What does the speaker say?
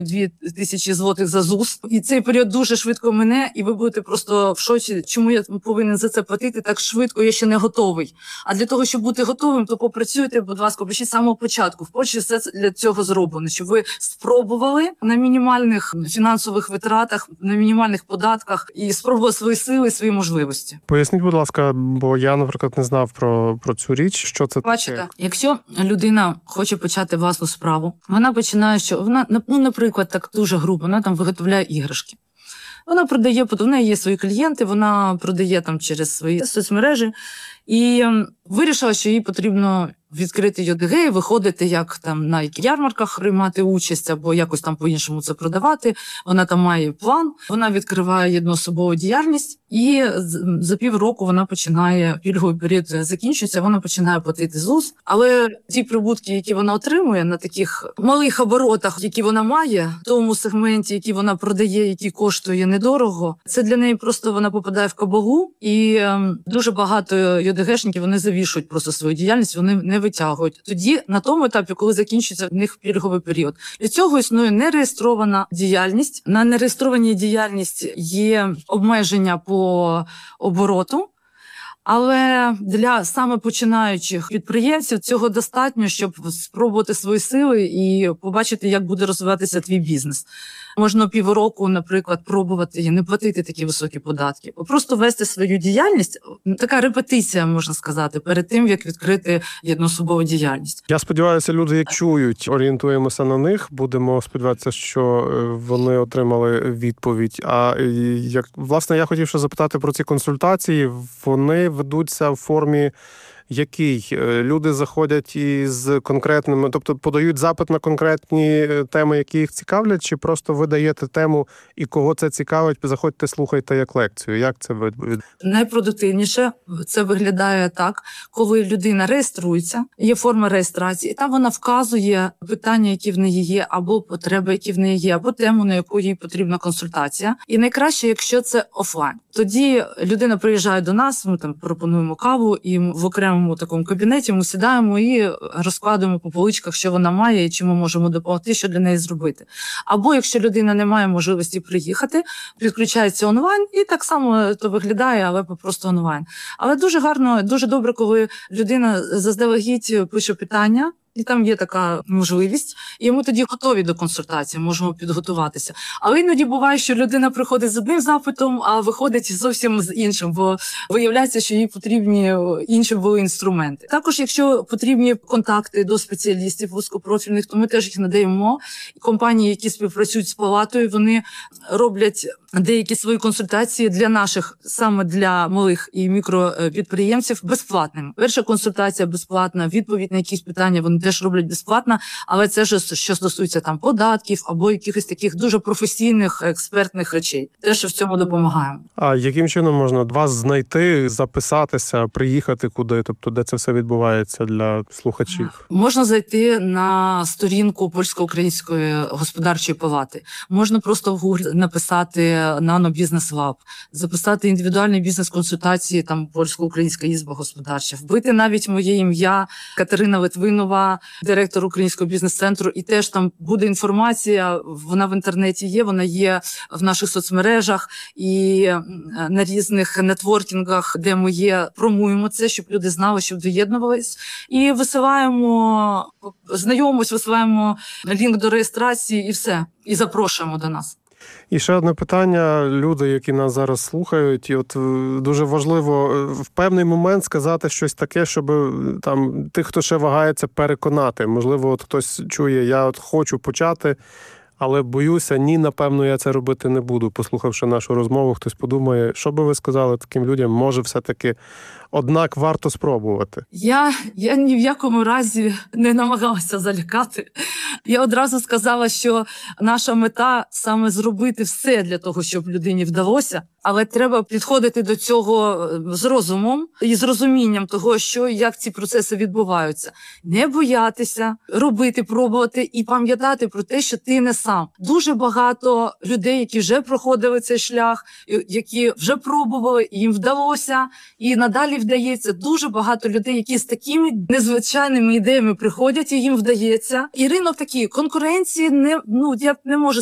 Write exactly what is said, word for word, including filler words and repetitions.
дві тисячі злотих за ЗУС. І цей період дуже швидко мине, і ви будете просто в шоці, чому я повинен за це платити так швидко, я ще не готовий. А для того, щоб бути готовим, то попрацюйте, будь ласка, почніть з самого початку. В Польщі все для цього зроблено, щоб ви спробували на мінімальних фінансових витратах, на мінімальних податках і спробували свої сили, свої можливості. Поясніть, будь ласка, бо я, наприклад, не знав про, про цю річ, що це Бачите, таке. якщо людина хоче почати власну справу, вона починає, що вона, ну, наприклад, так дуже грубо, вона там виготовляє іграшки. Вона продає, в неї є свої клієнти, вона продає там через свої соцмережі і вирішила, що їй потрібно відкрити ЙОДГ і виходити як там на ярмарках, приймати участь або якось там по-іншому це продавати. Вона там має план, вона відкриває єдноособову діяльність і за півроку вона починає, пільговий період закінчується, вона починає платити ЗУС. Але ті прибутки, які вона отримує на таких малих оборотах, які вона має, в тому сегменті, який вона продає, який коштує недорого, це для неї просто вона попадає в кабалу, і ем, дуже багато ЙОДГшників, вони завішують просто свою діяльність, вони не витягують. Тоді, на тому етапі, коли закінчується в них пільговий період. Для цього існує нереєстрована діяльність. На нереєстрованій діяльності є обмеження по обороту. Але для саме починаючих підприємців цього достатньо, щоб спробувати свої сили і побачити, як буде розвиватися твій бізнес. Можна півроку, наприклад, пробувати і не платити такі високі податки. Просто вести свою діяльність, така репетиція, можна сказати, перед тим, як відкрити єдноособову діяльність. Я сподіваюся, люди, як чують, орієнтуємося на них, будемо сподіватися, що вони отримали відповідь. А як, власне, я хотів ще запитати про ці консультації. Вони ведуться в формі який? Люди заходять із конкретними, тобто подають запит на конкретні теми, які їх цікавлять, чи просто ви даєте тему і кого це цікавить, заходьте, слухайте як лекцію? Як це ви? Найпродуктивніше це виглядає так, коли людина реєструється, є форма реєстрації, і там вона вказує питання, які в неї є, або потреби, які в неї є, або тему, на яку їй потрібна консультація. І найкраще, якщо це офлайн. Тоді людина приїжджає до нас, ми там пропонуємо каву, і в окремому такому кабінеті ми сідаємо і розкладуємо по поличках, що вона має і чим ми можемо допомогти, що для неї зробити. Або якщо людина не має можливості приїхати, підключається онлайн, і так само то виглядає, але просто онлайн. Але дуже гарно, дуже добре, коли людина заздалегідь пише питання, і там є така можливість, і ми тоді готові до консультації, можемо підготуватися. Але іноді буває, що людина приходить з одним запитом, а виходить зовсім з іншим, бо виявляється, що їй потрібні інші були інструменти. Також, якщо потрібні контакти до спеціалістів вузькопрофільних, то ми теж їх надаємо. Компанії, які співпрацюють з палатою, вони роблять деякі свої консультації для наших, саме для малих і мікропідприємців, безплатними. Перша консультація безплатна, відповідь на якісь питання вони теж роблять безплатно, але це ж, що стосується там податків або якихось таких дуже професійних, експертних речей. Теж в цьому допомагаємо. А яким чином можна вас знайти, записатися, приїхати куди? Тобто, де це все відбувається для слухачів? Можна зайти на сторінку Польсько-Української господарчої палати. Можна просто в Google написати «Nano Business Lab», записати індивідуальні бізнес-консультації, там Польсько-Українська ізба господарча, вбити навіть моє ім'я Катерина Литвинова, директор Українського бізнес-центру, і теж там буде інформація, вона в інтернеті є, вона є в наших соцмережах і на різних нетворкінгах, де ми є, промуємо це, щоб люди знали, щоб доєднувались. І висилаємо, знайомимось, висилаємо лінк до реєстрації і все. І запрошуємо до нас. І ще одне питання. Люди, які нас зараз слухають, і от дуже важливо в певний момент сказати щось таке, щоб там тих, хто ще вагається, переконати. Можливо, от хтось чує, я от хочу почати, але боюся, ні, напевно, я це робити не буду. Послухавши нашу розмову, хтось подумає, що би ви сказали таким людям, може все-таки, однак варто спробувати. Я, я ні в якому разі не намагалася залякати. Я одразу сказала, що наша мета саме зробити все для того, щоб людині вдалося. Але треба підходити до цього з розумом і з розумінням того, що і як ці процеси відбуваються. Не боятися, робити, пробувати і пам'ятати про те, що ти не сам. Дуже багато людей, які вже проходили цей шлях, які вже пробували, їм вдалося, і надалі вдається. Дуже багато людей, які з такими незвичайними ідеями приходять, і їм вдається. І ринок такий, конкуренції не, ну, я не можу